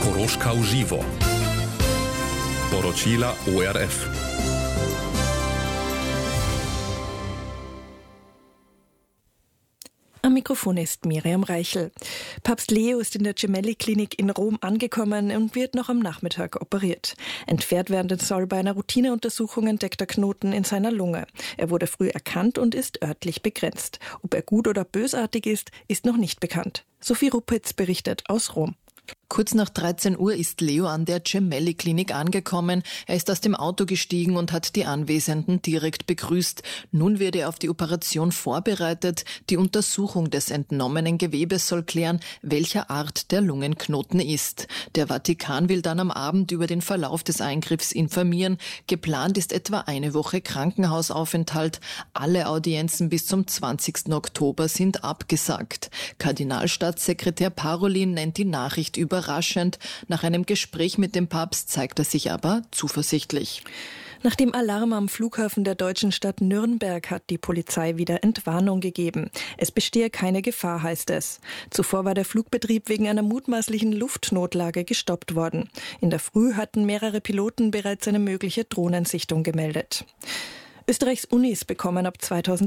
Koroška v živo. Poročila ORF. Am Mikrofon ist Miriam Reichel. Papst Leo ist in der Gemelli-Klinik in Rom angekommen und wird noch am Nachmittag operiert. Entfernt werden soll bei einer Routineuntersuchung entdeckter Knoten in seiner Lunge. Er wurde früh erkannt und ist örtlich begrenzt. Ob er gut oder bösartig ist noch nicht bekannt. Sophie Ruppitz berichtet aus Rom. Kurz nach 13 Uhr ist Leo an der Gemelli-Klinik angekommen. Er ist aus dem Auto gestiegen und hat die Anwesenden direkt begrüßt. Nun wird er auf die Operation vorbereitet. Die Untersuchung des entnommenen Gewebes soll klären, welcher Art der Lungenknoten ist. Der Vatikan will dann am Abend über den Verlauf des Eingriffs informieren. Geplant ist etwa eine Woche Krankenhausaufenthalt. Alle Audienzen bis zum 20. Oktober sind abgesagt. Kardinalstaatssekretär Parolin nennt die Nachricht überraschend. Nach einem Gespräch mit dem Papst zeigt er sich aber zuversichtlich. Nach dem Alarm am Flughafen der deutschen Stadt Nürnberg hat die Polizei wieder Entwarnung gegeben. Es bestehe keine Gefahr, heißt es. Zuvor war der Flugbetrieb wegen einer mutmaßlichen Luftnotlage gestoppt worden. In der Früh hatten mehrere Piloten bereits eine mögliche Drohnensichtung gemeldet. Österreichs Unis bekommen ab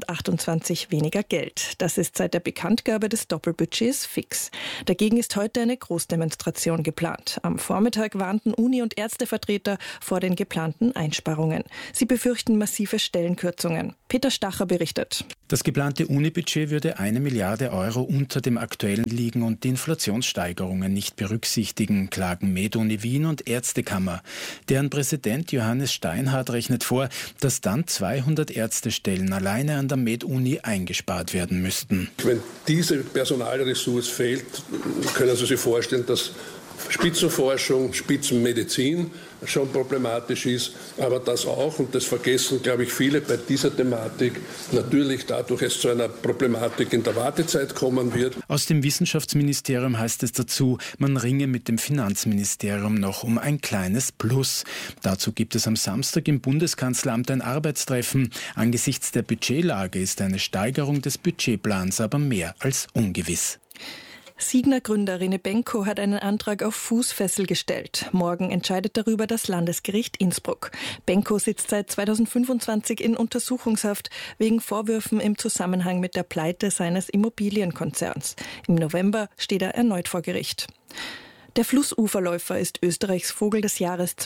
2028 weniger Geld. Das ist seit der Bekanntgabe des Doppelbudgets fix. Dagegen ist heute eine Großdemonstration geplant. Am Vormittag warnten Uni- und Ärztevertreter vor den geplanten Einsparungen. Sie befürchten massive Stellenkürzungen. Peter Stacher berichtet. Das geplante Uni-Budget würde 1 Milliarde Euro unter dem aktuellen liegen und die Inflationssteigerungen nicht berücksichtigen, klagen MedUni Wien und Ärztekammer. Deren Präsident Johannes Steinhardt rechnet vor, dass dann 200 Ärztestellen alleine an der MedUni eingespart werden müssten. Wenn diese Personalressource fehlt, können Sie sich vorstellen, dass Spitzenforschung, Spitzenmedizin schon problematisch ist, aber das auch, und das vergessen, glaube ich, viele bei dieser Thematik, natürlich dadurch es zu einer Problematik in der Wartezeit kommen wird. Aus dem Wissenschaftsministerium heißt es dazu, man ringe mit dem Finanzministerium noch um ein kleines Plus. Dazu gibt es am Samstag im Bundeskanzleramt ein Arbeitstreffen. Angesichts der Budgetlage ist eine Steigerung des Budgetplans aber mehr als ungewiss. Signa-Gründer Rene Benko hat einen Antrag auf Fußfessel gestellt. Morgen entscheidet darüber das Landesgericht Innsbruck. Benko sitzt seit 2025 in Untersuchungshaft wegen Vorwürfen im Zusammenhang mit der Pleite seines Immobilienkonzerns. Im November steht er erneut vor Gericht. Der Flussuferläufer ist Österreichs Vogel des Jahres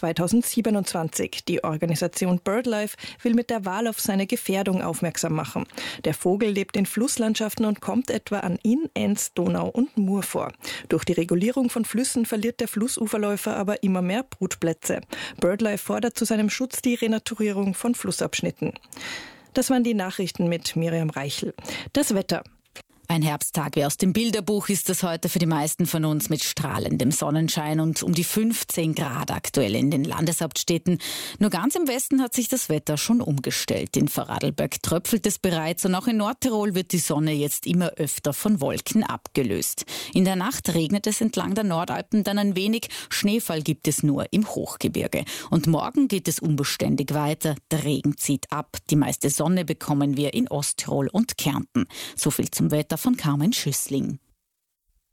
2027. Die Organisation BirdLife will mit der Wahl auf seine Gefährdung aufmerksam machen. Der Vogel lebt in Flusslandschaften und kommt etwa an Inn, Enz, Donau und Mur vor. Durch die Regulierung von Flüssen verliert der Flussuferläufer aber immer mehr Brutplätze. BirdLife fordert zu seinem Schutz die Renaturierung von Flussabschnitten. Das waren die Nachrichten mit Miriam Reichel. Das Wetter. Ein Herbsttag wie aus dem Bilderbuch ist es heute für die meisten von uns mit strahlendem Sonnenschein und um die 15 Grad aktuell in den Landeshauptstädten. Nur ganz im Westen hat sich das Wetter schon umgestellt. In Vorarlberg tröpfelt es bereits und auch in Nordtirol wird die Sonne jetzt immer öfter von Wolken abgelöst. In der Nacht regnet es entlang der Nordalpen dann ein wenig. Schneefall gibt es nur im Hochgebirge. Und morgen geht es unbeständig weiter. Der Regen zieht ab. Die meiste Sonne bekommen wir in Osttirol und Kärnten. So viel zum Wetter von Carmen Schüssling.